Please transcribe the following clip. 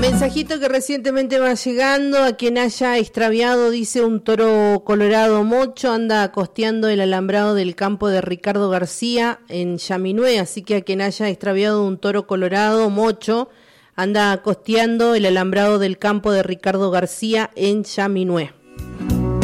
Mensajito que recientemente va llegando: a quien haya extraviado, dice, un toro colorado mocho, anda costeando el alambrado del campo de Ricardo García en Yaminué. Así que a quien haya extraviado un toro colorado mocho, anda costeando el alambrado del campo de Ricardo García en Yaminué.